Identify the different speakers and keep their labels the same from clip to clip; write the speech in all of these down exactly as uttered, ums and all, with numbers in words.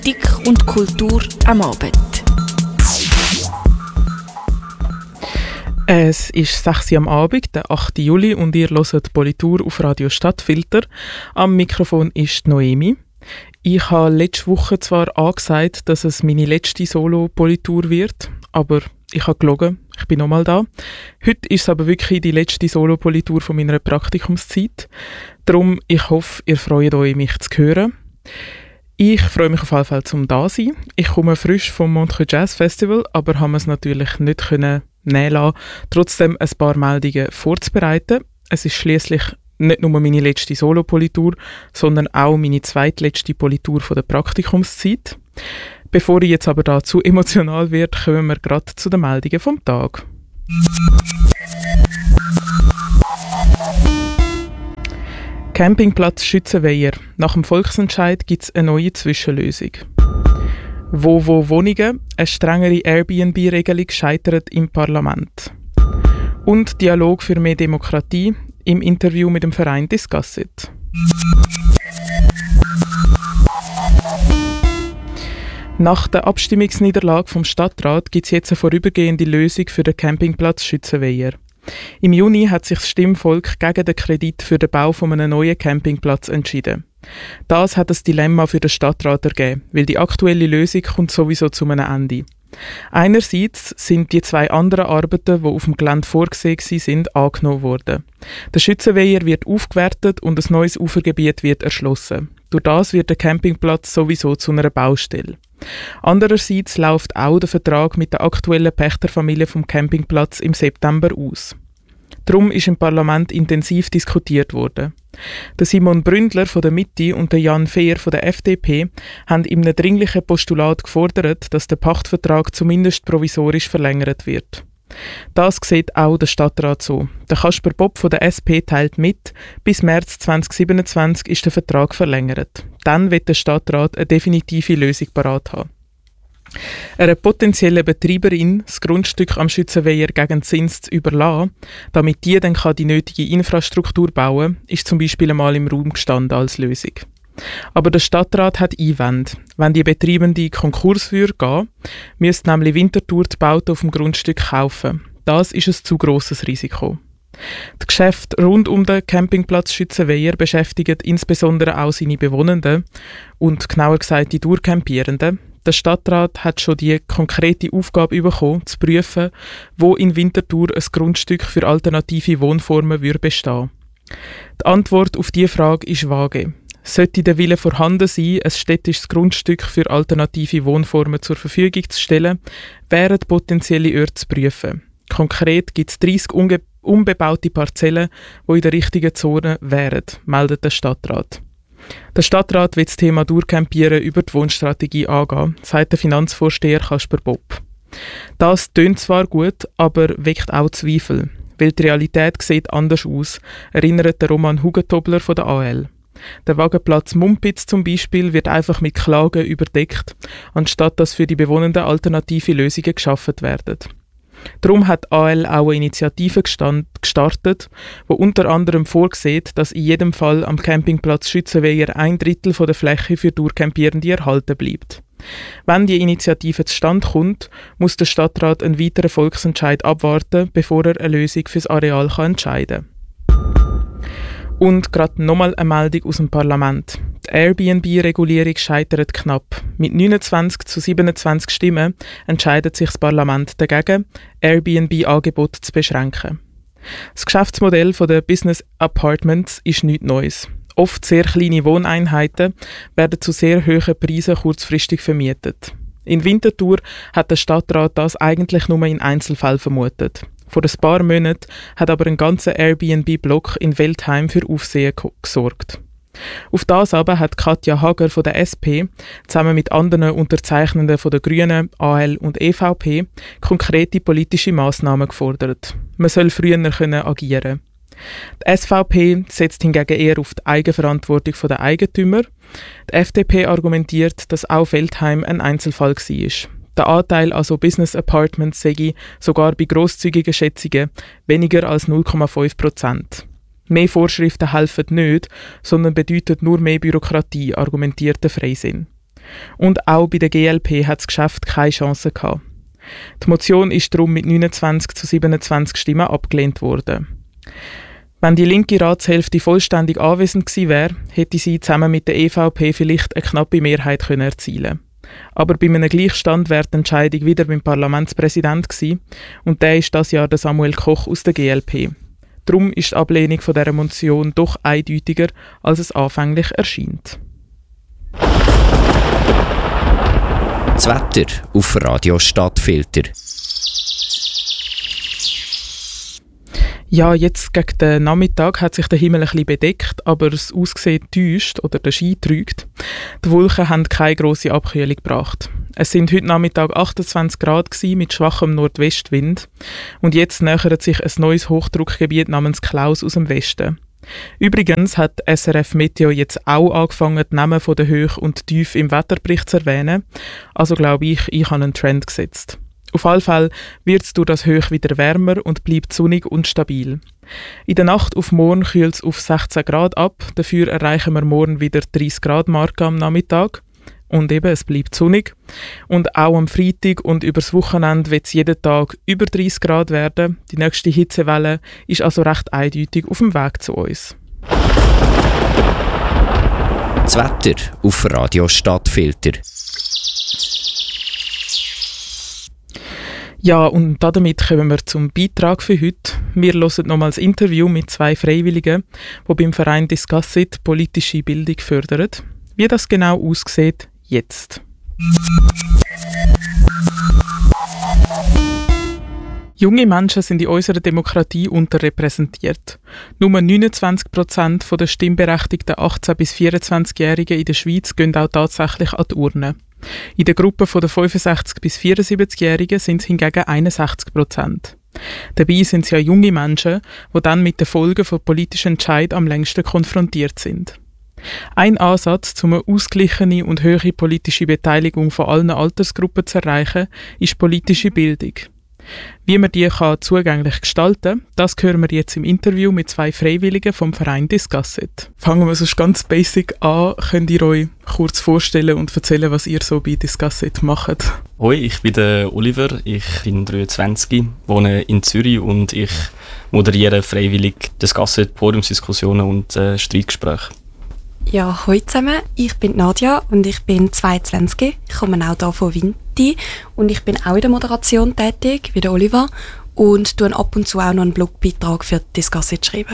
Speaker 1: Politik und Kultur am Abend.
Speaker 2: Es ist sechs Uhr am Abend, der achten Juli, und ihr hört Politur auf Radio Stadtfilter. Am Mikrofon ist Noemi. Ich habe letzte Woche zwar angesagt, dass es meine letzte Solo-Politur wird, aber ich habe gelogen, ich bin nochmal da. Heute ist es aber wirklich die letzte Solo-Politur von meiner Praktikumszeit. Darum, ich hoffe, ihr freut euch, mich zu hören. Ich freue mich auf jeden Fall, zum da zu sein. Ich komme frisch vom Montreux Jazz Festival, aber habe es natürlich nicht können nehmen lassen, trotzdem ein paar Meldungen vorzubereiten. Es ist schliesslich nicht nur meine letzte Solo-Politur, sondern auch meine zweitletzte Politur von der Praktikumszeit. Bevor ich jetzt aber da zu emotional werde, kommen wir gerade zu den Meldungen vom Tag. Campingplatz Schützenweiher. Nach dem Volksentscheid gibt es eine neue Zwischenlösung. Wo wo Wohnungen, eine strengere Airbnb-Regelung scheitert im Parlament. Und Dialog für mehr Demokratie im Interview mit dem Verein Discussit. Nach der Abstimmungsniederlage vom Stadtrat gibt es jetzt eine vorübergehende Lösung für den Campingplatz Schützenweiher. Im Juni hat sich das Stimmvolk gegen den Kredit für den Bau von einem neuen Campingplatz entschieden. Das hat ein Dilemma für den Stadtrat ergeben, weil die aktuelle Lösung kommt sowieso zu einem Ende. Einerseits sind die zwei anderen Arbeiten, die auf dem Gelände vorgesehen sind, angenommen worden. Der Schützenweiher wird aufgewertet und ein neues Ufergebiet wird erschlossen. Durch das wird der Campingplatz sowieso zu einer Baustelle. Andererseits läuft auch der Vertrag mit der aktuellen Pächterfamilie vom Campingplatz im September aus. Darum ist im Parlament intensiv diskutiert worden. Der Simon Bründler von der Mitte und der Jan Fehr von der F D P haben in einem dringlichen Postulat gefordert, dass der Pachtvertrag zumindest provisorisch verlängert wird. Das sieht auch der Stadtrat so. Der Kasper Bob von der S P teilt mit, bis März zwanzig siebenundzwanzig ist der Vertrag verlängert. Dann wird der Stadtrat eine definitive Lösung parat haben. Einer potenziellen Betreiberin das Grundstück am Schützenweiher gegen Zins zu überlassen, damit die dann die nötige Infrastruktur bauen kann, ist zum Beispiel einmal im Raum gestanden als Lösung. Aber der Stadtrat hat Einwände. Wenn die Betreibende Konkurs würde gehen, müsste nämlich Winterthur die Bauten auf dem Grundstück kaufen. Das ist ein zu grosses Risiko. Das Geschäft rund um den Campingplatz Schützenweiher beschäftigt insbesondere auch seine Bewohnenden und genauer gesagt die Durchcampierenden. Der Stadtrat hat schon die konkrete Aufgabe bekommen, zu prüfen, wo in Winterthur ein Grundstück für alternative Wohnformen würde bestehen. Die Antwort auf diese Frage ist vage. Sollte der Wille vorhanden sein, ein städtisches Grundstück für alternative Wohnformen zur Verfügung zu stellen, wären potenzielle Orte zu prüfen. Konkret gibt es dreissig unge- unbebaute Parzellen, die in der richtigen Zone wären, meldet der Stadtrat. Der Stadtrat will das Thema Durchcampieren über die Wohnstrategie angehen, sagt der Finanzvorsteher Kasper Bob. Das tönt zwar gut, aber weckt auch Zweifel, weil die Realität sieht anders aus, erinnert der Roman Hugentobler von der A L. Der Wagenplatz Mumpitz zum Beispiel wird einfach mit Klagen überdeckt, anstatt dass für die Bewohnenden alternative Lösungen geschaffen werden. Darum hat A L auch eine Initiative gestand, gestartet, die unter anderem vorsieht, dass in jedem Fall am Campingplatz Schützenweiher ein Drittel von der Fläche für Durchcampierende erhalten bleibt. Wenn die Initiative zustande kommt, muss der Stadtrat einen weiteren Volksentscheid abwarten, bevor er eine Lösung für das Areal kann entscheiden kann. Und gerade nochmal eine Meldung aus dem Parlament. Die Airbnb-Regulierung scheitert knapp. Mit neunundzwanzig zu siebenundzwanzig Stimmen entscheidet sich das Parlament dagegen, Airbnb-Angebote zu beschränken. Das Geschäftsmodell der Business Apartments ist nichts Neues. Oft sehr kleine Wohneinheiten werden zu sehr hohen Preisen kurzfristig vermietet. In Winterthur hat der Stadtrat das eigentlich nur in Einzelfällen vermutet. Vor ein paar Monaten hat aber ein ganzer Airbnb-Block in Weltheim für Aufsehen gesorgt. Auf das aber hat Katja Hager von der S P zusammen mit anderen Unterzeichnenden von der Grünen, A L und E V P konkrete politische Massnahmen gefordert. Man soll früher können agieren. Die S V P setzt hingegen eher auf die Eigenverantwortung der Eigentümer. Die F D P argumentiert, dass auch Weltheim ein Einzelfall war. Der Anteil also Business Apartments sei sogar bei grosszügigen Schätzungen weniger als null Komma fünf Prozent. Mehr Vorschriften helfen nicht, sondern bedeuten nur mehr Bürokratie, argumentiert der Freisinn. Und auch bei der G L P hat das Geschäft keine Chance gehabt. Die Motion ist darum mit neunundzwanzig zu siebenundzwanzig Stimmen abgelehnt worden. Wenn die linke Ratshälfte vollständig anwesend gewesen wäre, hätte sie zusammen mit der E V P vielleicht eine knappe Mehrheit können erzielen. Aber bei einem Gleichstand wäre die Entscheidung wieder beim Parlamentspräsident gewesen, und der ist das Jahr der Samuel Koch aus der G L P. Darum ist die Ablehnung von dieser Motion doch eindeutiger, als es anfänglich erscheint.
Speaker 3: Das Wetter auf Radio Stadtfilter.
Speaker 2: Ja, jetzt gegen den Nachmittag hat sich der Himmel ein bisschen bedeckt, aber das Aussehen täuscht oder der Schein trügt. Die Wolken haben keine grosse Abkühlung gebracht. Es sind heute Nachmittag achtundzwanzig Grad gewesen, mit schwachem Nordwestwind. Und jetzt nähert sich ein neues Hochdruckgebiet namens Klaus aus dem Westen. Übrigens hat S R F Meteo jetzt auch angefangen, die Namen der Höhe und Tiefe im Wetterbericht zu erwähnen. Also glaube ich, ich habe einen Trend gesetzt. Auf alle Fälle wird es durch das Hoch wieder wärmer und bleibt sonnig und stabil. In der Nacht auf morgen kühlt es auf sechzehn Grad ab, dafür erreichen wir morgen wieder die dreißig Grad Marke am Nachmittag. Und eben, es bleibt sonnig. Und auch am Freitag und übers Wochenende wird es jeden Tag über dreißig Grad werden. Die nächste Hitzewelle ist also recht eindeutig auf dem Weg zu uns.
Speaker 3: Das Wetter auf Radio Stadtfilter.
Speaker 2: Ja, und damit kommen wir zum Beitrag für heute. Wir hören nochmals ein Interview mit zwei Freiwilligen, die beim Verein Discussit politische Bildung fördern. Wie das genau aussieht, jetzt. Junge Menschen sind in unserer Demokratie unterrepräsentiert. Nur neunundzwanzig Prozent der stimmberechtigten achtzehn- bis vierundzwanzigjährigen in der Schweiz gehen auch tatsächlich an die Urne. In der Gruppe der fünfundsechzig- bis vierundsiebzigjährigen sind es hingegen einundsechzig Prozent. Dabei sind es ja junge Menschen, die dann mit den Folgen von politischen Entscheidungen am längsten konfrontiert sind. Ein Ansatz, um eine ausgeglichene und hohe politische Beteiligung von allen Altersgruppen zu erreichen, ist politische Bildung. Wie man die kann zugänglich gestalten kann, das hören wir jetzt im Interview mit zwei Freiwilligen vom Verein Discussit. Fangen wir sonst ganz basic an. Könnt ihr euch kurz vorstellen und erzählen, was ihr so bei Discussit macht?
Speaker 4: Hoi, ich bin der Oliver, ich bin dreiundzwanzig, wohne in Zürich und ich moderiere freiwillig Discussit, Podiumsdiskussionen und äh, Streitgespräche.
Speaker 5: Ja, hallo zusammen, ich bin Nadja und ich bin zweiundzwanzig. Ich komme auch hier von Vinti und ich bin auch in der Moderation tätig, wie der Oliver, und tue ab und zu auch noch einen Blogbeitrag für Discussit schreiben.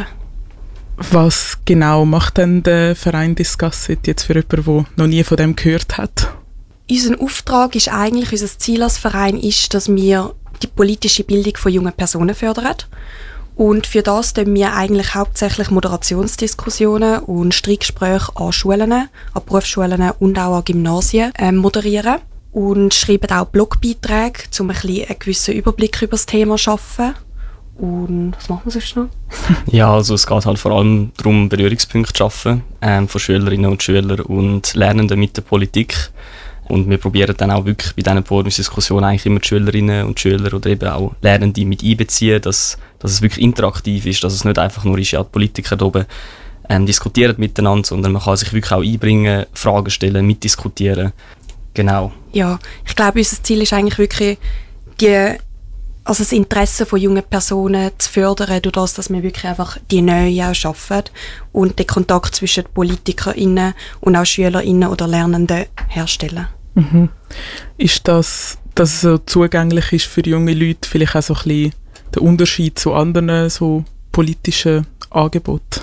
Speaker 2: Was genau macht denn der Verein Discussit jetzt für jemanden, der noch nie von dem gehört hat?
Speaker 5: Unser Auftrag ist eigentlich, unser Ziel als Verein ist, dass wir die politische Bildung von jungen Personen fördern. Und für das tun wir eigentlich hauptsächlich Moderationsdiskussionen und Streitgespräche an Schulen, an Berufsschulen und auch an Gymnasien äh, moderieren. Und schreiben auch Blogbeiträge, um ein bisschen einen gewissen Überblick über das Thema zu schaffen. Und was machen wir sonst noch?
Speaker 4: Ja, also es geht halt vor allem darum, Berührungspunkte zu schaffen ähm, von Schülerinnen und Schülern und Lernenden mit der Politik. Und wir probieren dann auch wirklich bei diesen Podiumsdiskussionen eigentlich immer die Schülerinnen und Schüler oder eben auch Lernende mit einbeziehen, dass, dass es wirklich interaktiv ist, dass es nicht einfach nur ist, ja, die Politiker da oben ähm, diskutieren miteinander, sondern man kann sich wirklich auch einbringen, Fragen stellen, mitdiskutieren. Genau.
Speaker 5: Ja, ich glaube, unser Ziel ist eigentlich wirklich, die, also das Interesse von jungen Personen zu fördern, durch das, dass wir wirklich einfach die Nähe auch schaffen und den Kontakt zwischen PolitikerInnen und auch SchülerInnen oder Lernenden herstellen.
Speaker 2: Mhm. Ist das, dass es so zugänglich ist für junge Leute, vielleicht auch so ein bisschen der Unterschied zu anderen so politischen Angeboten?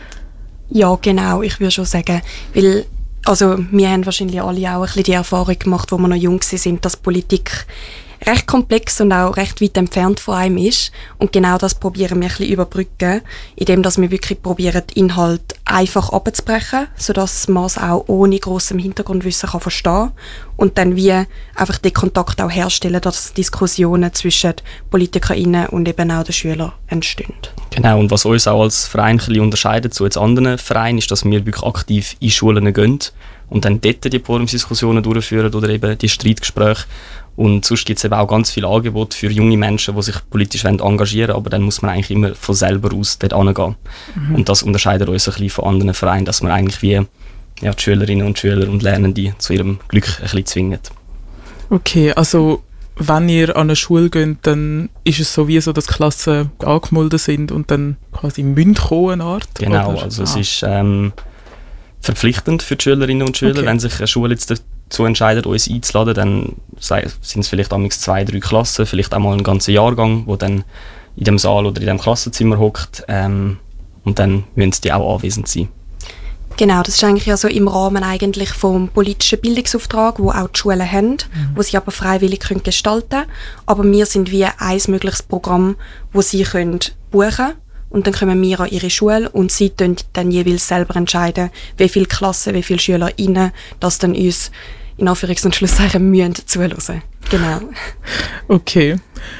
Speaker 5: Ja, genau, ich würde schon sagen, weil also wir haben wahrscheinlich alle auch ein bisschen die Erfahrung gemacht, wo wir noch jung sind, dass Politik recht komplex und auch recht weit entfernt von einem ist. Und genau das probieren wir ein bisschen überbrücken, indem dass wir wirklich probieren, den Inhalt einfach abzubrechen, sodass man es auch ohne grossem Hintergrundwissen kann verstehen und dann wie einfach den Kontakt auch herstellen, dass Diskussionen zwischen PolitikerInnen und eben auch den Schülern entstehen.
Speaker 4: Genau, und was uns auch als Verein ein bisschen unterscheidet zu jetzt anderen Vereinen, ist, dass wir wirklich aktiv in Schulen gehen und dann dort die Podiumsdiskussionen durchführen oder eben die Streitgespräche. Und sonst gibt es eben auch ganz viele Angebote für junge Menschen, die sich politisch engagieren wollen, aber dann muss man eigentlich immer von selber aus dort hingehen. Mhm. Und das unterscheidet uns ein bisschen von anderen Vereinen, dass wir eigentlich wie ja, die Schülerinnen und Schüler und Lernende zu ihrem Glück ein bisschen zwingen.
Speaker 2: Okay, also wenn ihr an eine Schule geht, dann ist es so wie so, dass Klassen angemeldet sind und dann quasi müssen kommen, eine Art?
Speaker 4: Genau,
Speaker 2: oder?
Speaker 4: also
Speaker 2: ah.
Speaker 4: es ist ähm, verpflichtend für die Schülerinnen und Schüler,
Speaker 2: okay.
Speaker 4: wenn sich eine Schule jetzt dazu entscheidet, uns einzuladen, dann sind es vielleicht amigs zwei, drei Klassen, vielleicht auch mal einen ganzen Jahrgang, wo dann in dem Saal oder in dem Klassenzimmer hockt ähm, und dann müssen die auch anwesend sein.
Speaker 5: Genau, das ist eigentlich ja so im Rahmen eigentlich vom politischen Bildungsauftrag, wo auch die Schulen haben, mhm. wo sie aber freiwillig können gestalten können. Aber wir sind wie ein mögliches Programm, wo sie können buchen können. Und dann kommen wir an ihre Schule und sie können dann jeweils selber entscheiden, wie viele Klassen, wie viele SchülerInnen das dann uns in Anführungs- und Schlusszeichen müssen zuhören. Genau.
Speaker 2: Okay.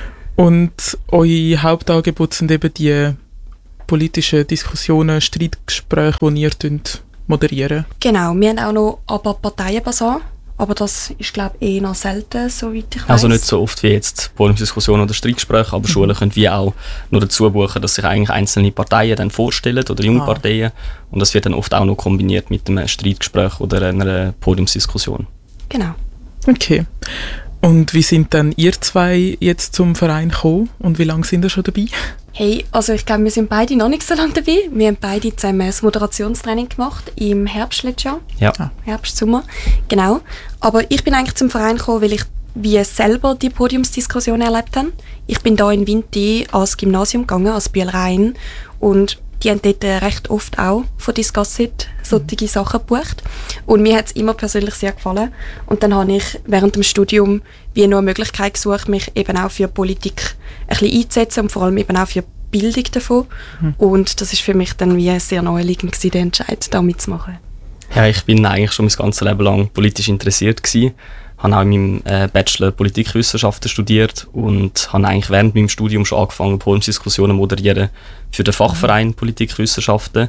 Speaker 2: Und eure Hauptangebote sind eben die politische Diskussionen, Streitgespräche, die ihr moderieren.
Speaker 5: Genau, wir haben auch noch aber Parteienbasar, aber das ist, glaube ich, eher noch selten, soweit ich weiss.
Speaker 4: Also nicht so oft wie jetzt Podiumsdiskussionen oder Streitgespräche, aber mhm. Schulen können wie auch nur dazu buchen, dass sich eigentlich einzelne Parteien dann vorstellen oder junge ah. Parteien, und das wird dann oft auch noch kombiniert mit einem Streitgespräch oder einer Podiumsdiskussion.
Speaker 5: Genau.
Speaker 2: Okay. Und wie sind dann ihr zwei jetzt zum Verein gekommen und wie lange sind ihr schon dabei?
Speaker 5: Hey, also ich glaube, wir sind beide noch nicht so lange dabei. Wir haben beide zusammen das Moderationstraining gemacht im Herbst letztes Jahr.
Speaker 4: Ja.
Speaker 5: Herbst, Sommer, genau. Aber ich bin eigentlich zum Verein gekommen, weil ich wie selber die Podiumsdiskussion erlebt habe. Ich bin da in Winti ans Gymnasium gegangen, als Bühlrein, und die haben dort recht oft auch von Discussit solche Sachen gebucht. Und mir hat es immer persönlich sehr gefallen. Und dann habe ich während dem Studium wie noch eine Möglichkeit gesucht, mich eben auch für Politik ein bisschen einzusetzen und vor allem eben auch für die Bildung davon. Mhm. Und das ist für mich dann wie sehr naheliegend gewesen, der Entscheid, da mitzumachen.
Speaker 4: Ja, ich bin eigentlich schon mein ganzes Leben lang politisch interessiert gewesen. Ich habe auch in meinem äh, Bachelor Politikwissenschaften studiert und habe eigentlich während meinem Studium schon angefangen, Podiumsdiskussionen moderieren für den Fachverein Politikwissenschaften.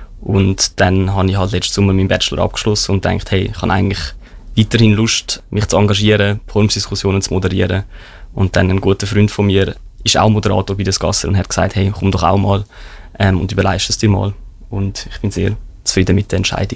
Speaker 4: Und dann habe ich halt letzten Sommer meinen Bachelor abgeschlossen und gedacht, hey, ich habe eigentlich weiterhin Lust, mich zu engagieren, Podiumsdiskussionen zu moderieren. Und dann ein guter Freund von mir ist auch Moderator bei das Gasser und hat gesagt, hey, komm doch auch mal ähm, und überleist es dir mal. Und ich bin sehr zufrieden mit der Entscheidung.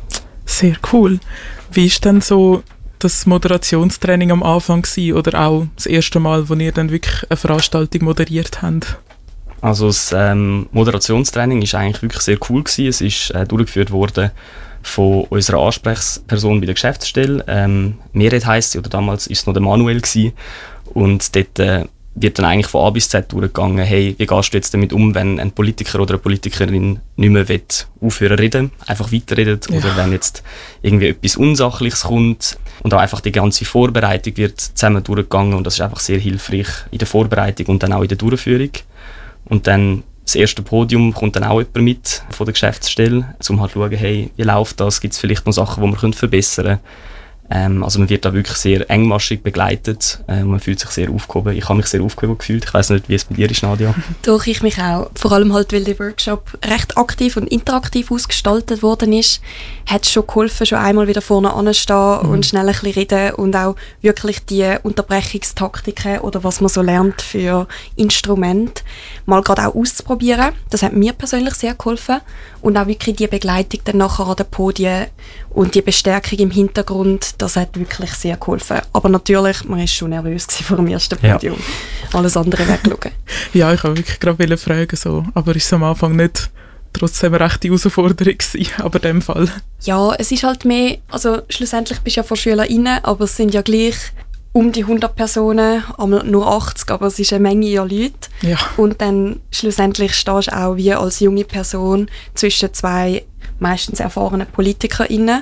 Speaker 2: Sehr cool. Wie ist denn so das Moderationstraining am Anfang gewesen, oder auch das erste Mal, wo ihr dann wirklich eine Veranstaltung moderiert habt?
Speaker 4: Also das ähm, Moderationstraining ist eigentlich wirklich sehr cool gewesen. Es ist äh, durchgeführt worden von unserer Ansprechperson bei der Geschäftsstelle. Ähm, Meret heisst sie, oder damals war es noch der Manuel gewesen. Und dort äh, wird dann eigentlich von A bis Z durchgegangen, hey, wie gehst du jetzt damit um, wenn ein Politiker oder eine Politikerin nicht mehr will, aufhören zu reden, einfach weiterredet, ja. Oder wenn jetzt irgendwie etwas Unsachliches kommt. Und auch einfach die ganze Vorbereitung wird zusammen durchgegangen und das ist einfach sehr hilfreich in der Vorbereitung und dann auch in der Durchführung. Und dann das erste Podium kommt dann auch jemand mit von der Geschäftsstelle, um halt zu schauen, hey, wie läuft das, gibt es vielleicht noch Sachen, die man verbessern können. Ähm, also man wird da wirklich sehr engmaschig begleitet äh, und man fühlt sich sehr aufgehoben. Ich habe mich sehr aufgehoben gefühlt. Ich weiss nicht, wie es bei dir ist, Nadia.
Speaker 5: Doch, ich mich auch. Vor allem halt, weil der Workshop recht aktiv und interaktiv ausgestaltet worden ist, hat es schon geholfen, schon einmal wieder vorne anzustehen mhm. und schnell ein bisschen reden und auch wirklich die Unterbrechungstaktiken oder was man so lernt für Instrumente mal gerade auch auszuprobieren. Das hat mir persönlich sehr geholfen und auch wirklich die Begleitung dann nachher an den Podien und die Bestärkung im Hintergrund, das hat wirklich sehr geholfen. Aber natürlich, man war schon nervös vor dem ersten Podium. Ja. Alles andere wegschauen.
Speaker 2: Ja, ich wollte wirklich gerade fragen, so. Aber ist es am Anfang nicht trotzdem eine rechte Herausforderung gewesen, aber in dem Fall?
Speaker 5: Ja, es ist halt mehr, also schlussendlich bist du ja von SchülerInnen, aber es sind ja gleich um die hundert Personen, einmal nur achtzig, aber es ist eine Menge an Leuten.
Speaker 2: Ja. Und
Speaker 5: dann schlussendlich stehst du auch wie als junge Person zwischen zwei meistens erfahrenen PolitikerInnen.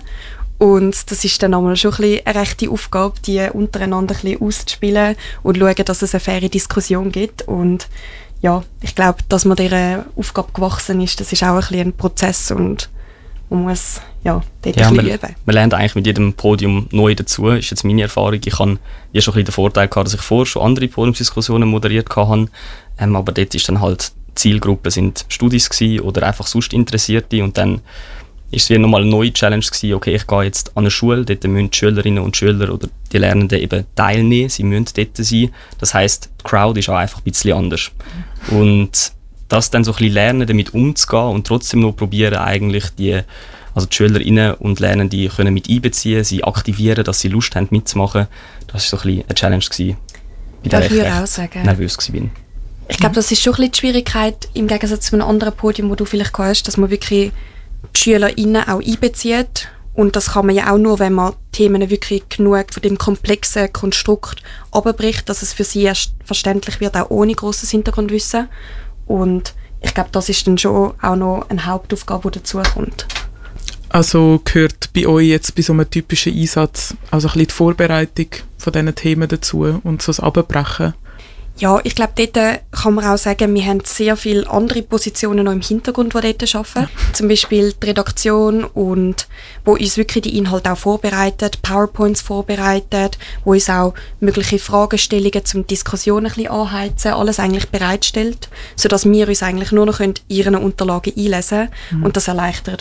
Speaker 5: Und das ist dann einmal schon ein bisschen eine rechte Aufgabe, die untereinander ein bisschen auszuspielen und schauen, dass es eine faire Diskussion gibt. Und ja, ich glaube, dass man dieser Aufgabe gewachsen ist, das ist auch ein bisschen ein Prozess und man muss ja, dort ja, ein bisschen üben.
Speaker 4: Man lernt eigentlich mit jedem Podium neu dazu, ist jetzt meine Erfahrung. Ich hatte ja schon ein bisschen den Vorteil gehabt, dass ich vorher schon andere Podiumsdiskussionen moderiert hatte, ähm, aber dort ist dann halt die Zielgruppe sind Studis gewesen oder einfach sonst Interessierte und dann ist es wieder nochmal eine neue Challenge gewesen, okay, ich gehe jetzt an eine Schule, dort müssen die Schülerinnen und Schüler oder die Lernenden eben teilnehmen, sie müssen dort sein. Das heisst, die Crowd ist auch einfach ein bisschen anders. Und das dann so ein bisschen lernen, damit umzugehen und trotzdem noch probieren, eigentlich die Also die Schülerinnen und Lernende können mit einbeziehen, sie aktivieren, dass sie Lust haben mitzumachen. Das war so ein bisschen eine Challenge gewesen, bei der
Speaker 5: ich
Speaker 4: ich
Speaker 5: auch sagen.
Speaker 4: nervös war.
Speaker 5: Ich glaube, das ist schon ein bisschen die Schwierigkeit im Gegensatz zu einem anderen Podium, wo du vielleicht hast, dass man wirklich die SchülerInnen auch einbezieht. Und das kann man ja auch nur, wenn man Themen wirklich genug von dem komplexen Konstrukt runterbricht, dass es für sie erst verständlich wird, auch ohne grosses Hintergrundwissen. Und ich glaube, das ist dann schon auch noch eine Hauptaufgabe, die dazukommt.
Speaker 2: Also gehört bei euch jetzt bei so einem typischen Einsatz also ein bisschen die Vorbereitung von diesen Themen dazu und so das Abbrechen?
Speaker 5: Ja, ich glaube, dort kann man auch sagen, wir haben sehr viele andere Positionen noch im Hintergrund, die dort arbeiten. Ja. Zum Beispiel die Redaktion, und wo uns wirklich die Inhalte auch vorbereitet, PowerPoints vorbereitet, wo uns auch mögliche Fragestellungen zum Diskussionen ein bisschen anheizen, alles eigentlich bereitstellt, sodass wir uns eigentlich nur noch in ihren Unterlagen einlesen können. Mhm. Und das erleichtert